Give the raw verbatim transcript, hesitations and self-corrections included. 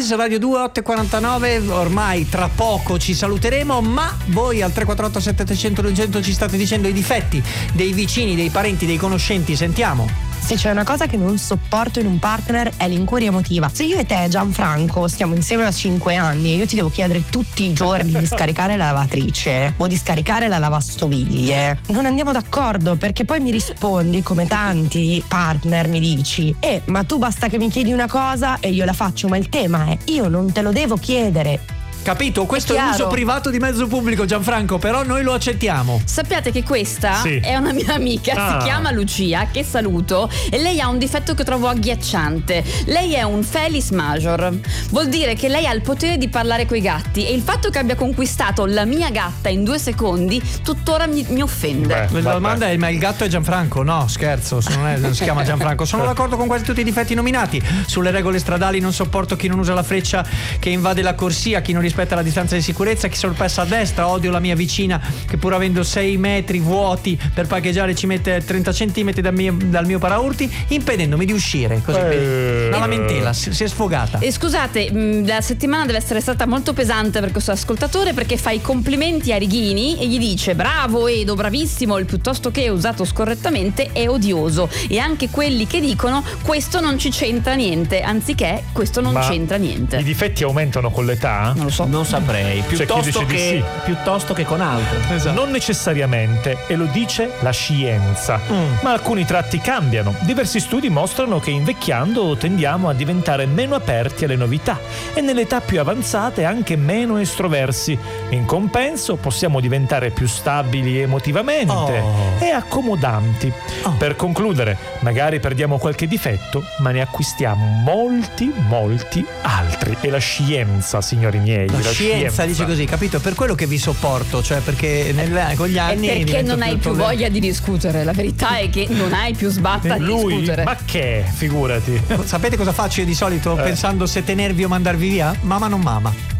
Buzz, Radio due, otto e quarantanove. Ormai tra poco ci saluteremo, ma voi al tre quattro otto sette zero zero duecento ci state dicendo i difetti dei vicini, dei parenti, dei conoscenti. Sentiamo. Se c'è una cosa che non sopporto in un partner è l'incuria emotiva. Se io e te, Gianfranco, stiamo insieme da cinque anni e io ti devo chiedere tutti i giorni di scaricare la lavatrice o di scaricare la lavastoviglie, non andiamo d'accordo, perché poi mi rispondi, come tanti partner mi dici: eh, ma tu basta che mi chiedi una cosa e io la faccio, ma il tema è io non te lo devo chiedere. Capito? Questo è, è uso privato di mezzo pubblico, Gianfranco, però noi lo accettiamo. Sappiate che questa sì. è una mia amica, ah. si chiama Lucia, che saluto, e lei ha un difetto che trovo agghiacciante. Lei è un Felis Major. Vuol dire che lei ha il potere di parlare coi gatti, e il fatto che abbia conquistato la mia gatta in due secondi tuttora mi, mi offende. Beh, la domanda è: ma il gatto è Gianfranco? No, scherzo, non, è, non si chiama Gianfranco. Sono d'accordo con quasi tutti i difetti nominati. Sulle regole stradali non sopporto chi non usa la freccia che invade la corsia, chi non rispetta la distanza di sicurezza, chi sorpassa a destra. Odio la mia vicina che, pur avendo sei metri vuoti per parcheggiare, ci mette trenta centimetri dal mio, dal mio paraurti, impedendomi di uscire. Così eh, una lamentela, si, si è sfogata. E scusate, mh, la settimana deve essere stata molto pesante per questo ascoltatore, perché fa i complimenti a Righini e gli dice: bravo Edo, bravissimo, il piuttosto che usato scorrettamente è odioso. E anche quelli che dicono questo non ci c'entra niente, anziché questo non Ma c'entra niente. I difetti aumentano con l'età? Non lo so. Non saprei, piuttosto che, sì. piuttosto che con altro. Esatto. Non necessariamente, e lo dice la scienza. Mm. Ma alcuni tratti cambiano. Diversi studi mostrano che invecchiando tendiamo a diventare meno aperti alle novità e nell'età più avanzate anche meno estroversi. In compenso possiamo diventare più stabili emotivamente oh. e accomodanti. Oh. Per concludere, magari perdiamo qualche difetto, ma ne acquistiamo molti, molti altri. E la scienza, signori miei. La, la scienza, scienza dice così, capito? Per quello che vi sopporto, cioè perché nel, con gli anni è perché non hai più voglia di discutere. La verità è che non hai più sbatta di Lui, discutere. ma che? Figurati. Sapete cosa faccio io di solito eh. pensando se tenervi o mandarvi via? Mama non mama.